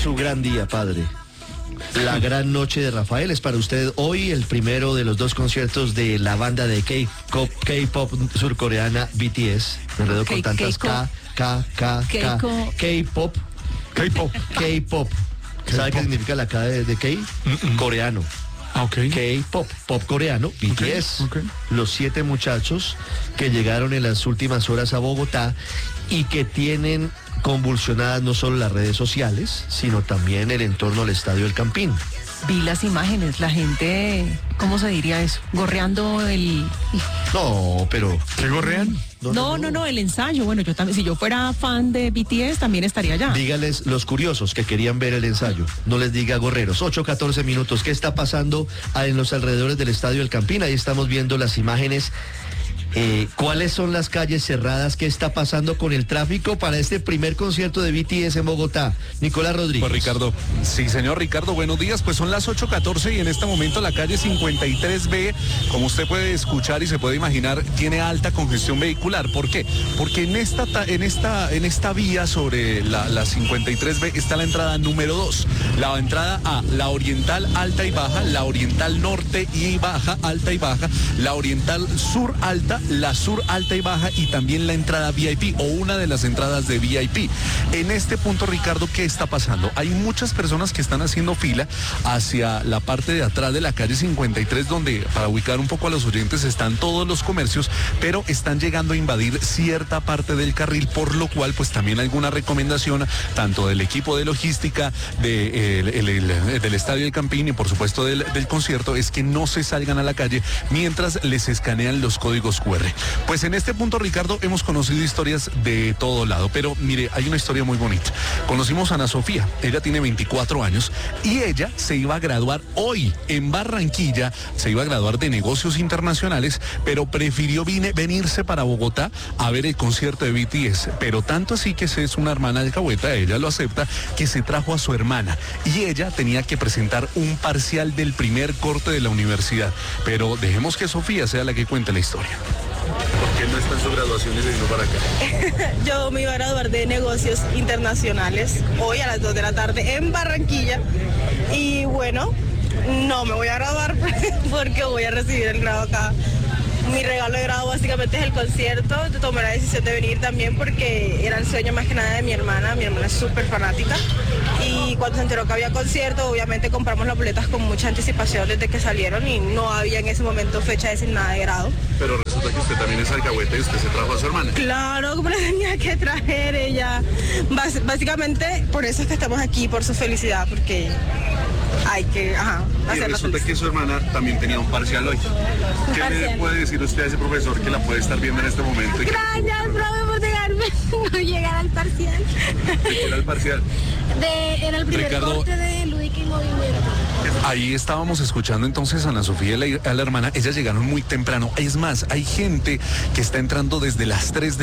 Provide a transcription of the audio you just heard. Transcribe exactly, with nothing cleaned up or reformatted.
su gran día, padre. La gran noche de Rafael es para usted hoy el primero de los dos conciertos de la banda de K-pop, K-pop surcoreana B T S. Me enredo con tantas K, K, K, K, K-pop, K-pop, K-pop. ¿Sabe qué significa la K de, de K? Mm-mm. Coreano. Okay. K-pop, pop coreano, B T S. Okay, okay. Los siete muchachos que llegaron en las últimas horas a Bogotá y que tienen convulsionadas no solo las redes sociales, sino también el entorno al Estadio El Campín. Vi las imágenes, la gente, ¿cómo se diría eso? Gorreando el... No, pero... ¿Qué gorrean? No, no, no, no, no, el ensayo. Bueno, yo también, si yo fuera fan de B T S, también estaría allá. Dígales los curiosos que querían ver el ensayo. No les diga gorreros. ocho, catorce minutos. ¿Qué está pasando en los alrededores del Estadio El Campín? Ahí estamos viendo las imágenes. Eh, ¿Cuáles son las calles cerradas? ¿Qué está pasando con el tráfico para este primer concierto de B T S en Bogotá? Nicolás Rodríguez. Pues Ricardo, sí señor Ricardo, buenos días. Pues son las ocho catorce y en este momento la calle cincuenta y tres B, como usted puede escuchar y se puede imaginar, tiene alta congestión vehicular. ¿Por qué? Porque en esta en esta en esta vía sobre la, la cincuenta y tres B está la entrada número dos. La entrada A, la oriental alta y baja, la oriental norte y baja, alta y baja, la oriental sur alta, la sur alta y baja y también la entrada V I P o una de las entradas de V I P. En este punto, Ricardo, ¿qué está pasando? Hay muchas personas que están haciendo fila hacia la parte de atrás de la calle cincuenta y tres, donde, para ubicar un poco a los oyentes, están todos los comercios, pero están llegando a invadir cierta parte del carril, por lo cual pues también alguna recomendación tanto del equipo de logística de, el, el, el, del Estadio El Campín y por supuesto del, del concierto es que no se salgan a la calle mientras les escanean los códigos cu erre. Pues en este punto, Ricardo, hemos conocido historias de todo lado, pero mire, hay una historia muy bonita. Conocimos a Ana Sofía, ella tiene veinticuatro años y ella se iba a graduar hoy en Barranquilla, se iba a graduar de negocios internacionales, pero prefirió vine, venirse para Bogotá a ver el concierto de B T S, pero tanto así que es una hermana de Cahueta, ella lo acepta, que se trajo a su hermana y ella tenía que presentar un parcial del primer corte de la universidad, pero dejemos que Sofía sea la que cuente la historia. ¿Por qué no está en su graduación y se vino para acá? Yo me iba a graduar de negocios internacionales hoy a las dos de la tarde en Barranquilla y bueno, no me voy a graduar porque voy a recibir el grado acá. Mi regalo de grado básicamente es el concierto. Tomé la decisión de venir también porque era el sueño más que nada de mi hermana. Mi hermana es súper fanática y cuando se enteró que había concierto, obviamente compramos las boletas con mucha anticipación desde que salieron y no había en ese momento fecha designada de grado. Pero resulta que usted también es alcahueta y usted se trajo a su hermana. Claro, como le tenía que traer ella. Bás- básicamente por eso es que estamos aquí, por su felicidad, porque hay que ajá, y resulta que su hermana también tenía un parcial hoy. ¿Qué parcial le puede decir usted a ese profesor que la puede estar viendo en este momento? Gracias, profe, por dejarme no llegar al parcial. ¿De qué era el parcial? De, era el primer Ricardo, corte de Lúdica y Movimiento. Ahí estábamos escuchando entonces a Ana Sofía y la, a la hermana, ellas llegaron muy temprano. Es más, hay gente que está entrando desde las tres de